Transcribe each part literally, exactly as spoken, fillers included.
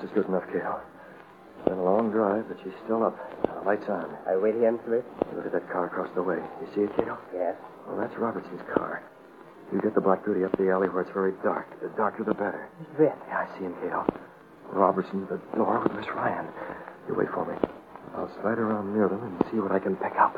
is good enough, Cato. It's been a long drive, but she's still up. Uh, lights on. I wait here, Smith? Look at that car across the way. You see it, Cato? Yes. Well, that's Robertson's car. You get the Black Beauty up the alley where it's very dark. The darker, the better. Smith. Yeah, I see him, Cato. Robertson's the door with Miss Ryan. You wait for me. I'll slide around near them and see what I can pick up.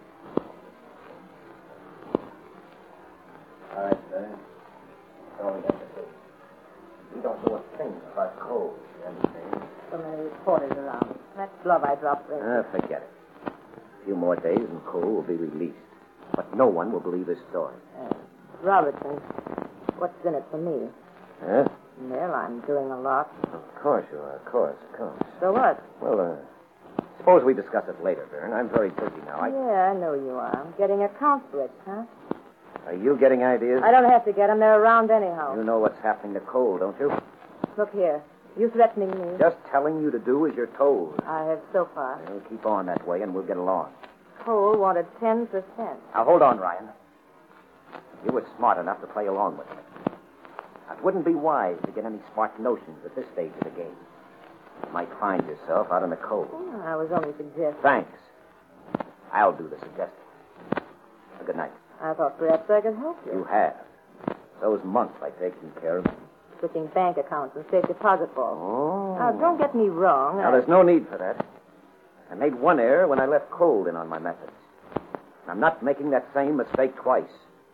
All right, sir. That's all we have to do. We don't know a thing about coal, you understand? So many reporters around. That glove I dropped right Ah, forget it. A few more days and Cole will be released. But no one will believe his story. uh, Robertson, what's in it for me? Huh? Well, I'm doing a lot. Of course you are. Of course, of course. So what? Well, uh, suppose we discuss it later, Vern. I'm very busy now. I... Yeah, I know you are. I'm getting accounts rich, huh? Are you getting ideas? I don't have to get them. They're around anyhow. You know what's happening to Cole, don't you? Look here. You threatening me? Just telling you to do as you're told. I have so far. Well, keep on that way and we'll get along. Cole wanted ten percent. Now, hold on, Ryan. You were smart enough to play along with me. It wouldn't be wise to get any smart notions at this stage of the game. You might find yourself out in the cold. Oh, I was only suggesting. Thanks. I'll do the suggesting. Well, good night. I thought perhaps I could help you. You have. Those months I taken care of. Switching bank accounts and safe deposit vaults. Oh. Now, don't get me wrong. Now, I... there's no need for that. I made one error when I left Cold in on my methods. I'm not making that same mistake twice.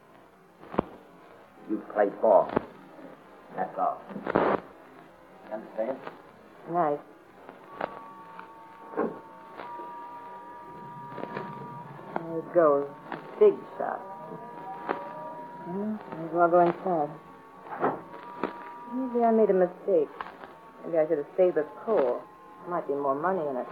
You've played ball. That's all. You understand? Nice. There it goes. Big shot. Well, may as well go inside. Maybe I made a mistake. Maybe I should have stayed with Cole. There might be more money in it.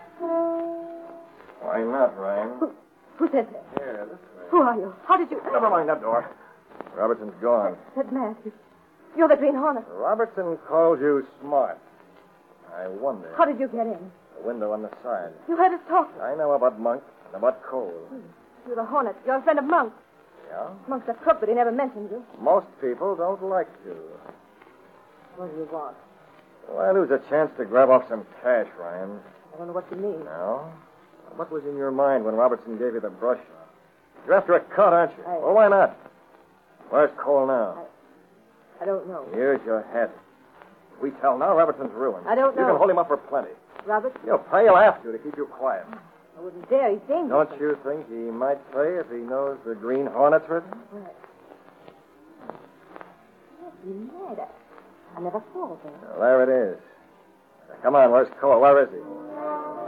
Why not, Ryan? Who, who said that? Here, this way. Who are you? How did you... Never mind that door. Robertson's gone. Said Matt. You, you're the Green Hornet. Robertson called you smart. I wonder. How did you get in? The window on the side. You heard us talk. I know about Monk and about Cole. You're the Hornet. You're a friend of Monk. Yeah? Monk's a crook, but he never mentioned you. Most people don't like you. What do you want? Well, I lose a chance to grab off some cash, Ryan. I don't know what you mean. No? What was in your mind when Robertson gave you the brush? You're after a cut, aren't you? I- Well, why not? Where's Cole now? I don't know. Here's your head. If we tell now, Robertson's ruined. I don't You know. can hold him up for plenty. Robert, He'll pay you after to keep you quiet. I wouldn't dare. He's dangerous. Don't you think he might pay if he knows the Green Hornet's written? Well, you're mad. I, I never thought of that. Well, there it is. Now, come on, where's Cole? Where is he?